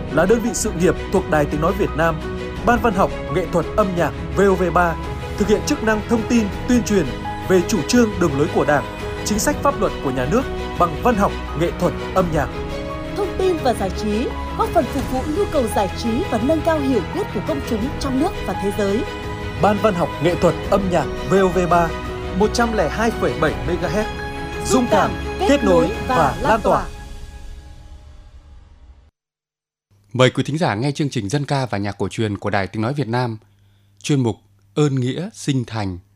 là đơn vị sự nghiệp thuộc Đài Tiếng nói Việt Nam, Ban Văn học Nghệ thuật âm nhạc VOV3 thực hiện chức năng thông tin, tuyên truyền về chủ trương đường lối của Đảng, chính sách pháp luật của nhà nước bằng văn học, nghệ thuật, âm nhạc. Thông tin và giải trí, góp phần phục vụ nhu cầu giải trí và nâng cao hiểu biết của công chúng trong nước và thế giới. Ban Văn học Nghệ thuật âm nhạc VOV3 102,7 MHz, dung cảm, kết nối và lan tỏa. Mời quý thính giả nghe chương trình dân ca và nhạc cổ truyền của Đài Tiếng nói Việt Nam, chuyên mục Ơn nghĩa sinh thành.